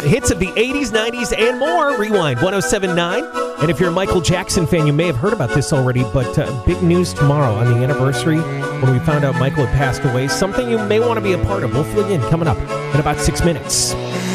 hits of the 80s, 90s, and more. Rewind 1079. And if you're a Michael Jackson fan, you may have heard about this already, but big news tomorrow on the anniversary when we found out Michael had passed away. Something you may want to be a part of. We'll fill you in coming up in about 6 minutes.